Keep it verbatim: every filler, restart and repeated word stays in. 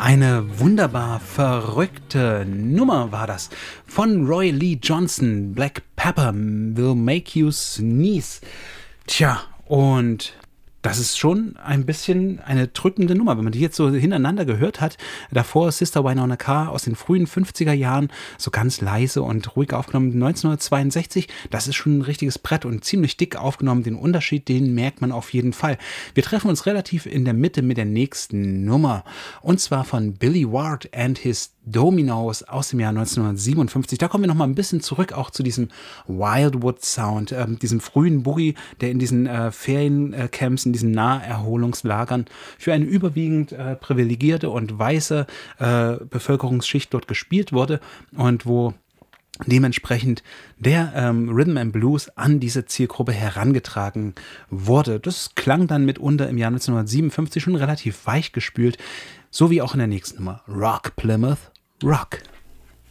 Eine wunderbar verrückte Nummer war das von Roy Lee Johnson. Black Pepper will make you sneeze. Tja, und das ist schon ein bisschen eine drückende Nummer, wenn man die jetzt so hintereinander gehört hat. Davor Sister Winona Carr aus den frühen fünfziger Jahren, so ganz leise und ruhig aufgenommen, neunzehnhundertzweiundsechzig. Das ist schon ein richtiges Brett und ziemlich dick aufgenommen. Den Unterschied, den merkt man auf jeden Fall. Wir treffen uns relativ in der Mitte mit der nächsten Nummer. Und zwar von Billy Ward and his Dominos aus dem Jahr neunzehnhundertsiebenundfünfzig. Da kommen wir noch mal ein bisschen zurück, auch zu diesem Wildwood-Sound, äh, diesem frühen Boogie, der in diesen äh, Feriencamps, in diesen Naherholungslagern für eine überwiegend äh, privilegierte und weiße äh, Bevölkerungsschicht dort gespielt wurde und wo dementsprechend der ähm, Rhythm and Blues an diese Zielgruppe herangetragen wurde. Das klang dann mitunter im Jahr neunzehnhundertsiebenundfünfzig schon relativ weich gespült, so wie auch in der nächsten Nummer. Rock Plymouth Rock.